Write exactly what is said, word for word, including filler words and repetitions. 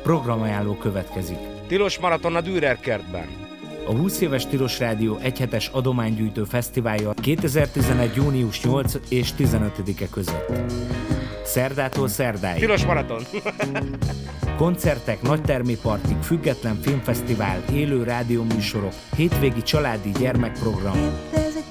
Programajánló következik. Tilos maraton a Dürer kertben. A húsz éves Tilos Rádió egyhetes adománygyűjtő fesztiválja kétezer-tizenegy. június nyolcadika és tizenötödike között. Szerdától szerdáig. Tilos maraton! Koncertek, nagytermi partik, független filmfesztivál, élő rádióműsorok, hétvégi családi gyermekprogram.